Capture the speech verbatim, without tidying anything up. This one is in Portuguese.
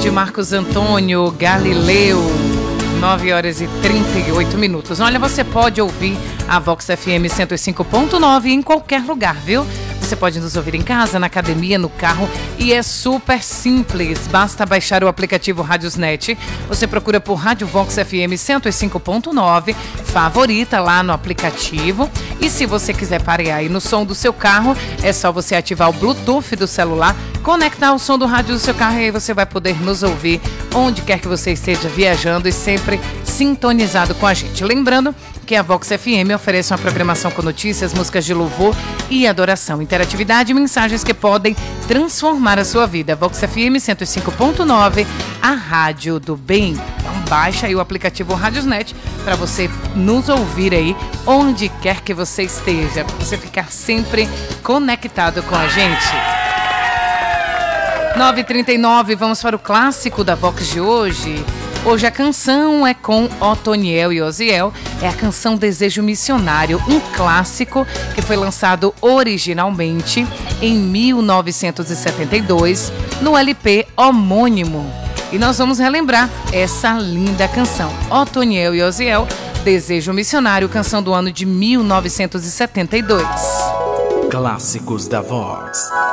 de Marcos Antônio Galileu. nove horas e trinta e oito minutos. Olha, você pode ouvir a Vox F M cento e cinco ponto nove em qualquer lugar, viu? Você pode nos ouvir em casa, na academia, no carro, e é super simples. Basta baixar o aplicativo Radiosnet. Você procura por Rádio Vox F M cento e cinco ponto nove, favorita lá no aplicativo. E se você quiser parear aí no som do seu carro, é só você ativar o Bluetooth do celular, conectar o som do rádio do seu carro e aí você vai poder nos ouvir onde quer que você esteja viajando e sempre sintonizado com a gente. Lembrando que a Vox F M oferece uma programação com notícias, músicas de louvor e adoração, interatividade e mensagens que podem transformar a sua vida. Vox F M cento e cinco ponto nove, a rádio do bem. Então baixa aí o aplicativo Radiosnet para você nos ouvir aí onde quer que você esteja, para você ficar sempre conectado com a gente. nove e trinta e nove, vamos para o clássico da Vox de hoje. Hoje a canção é com Otoniel e Osiel, é a canção Desejo Missionário, um clássico que foi lançado originalmente em mil novecentos e setenta e dois no L P homônimo. E nós vamos relembrar essa linda canção, Otoniel e Osiel, Desejo Missionário, canção do ano de mil novecentos e setenta e dois. Clássicos da Vox.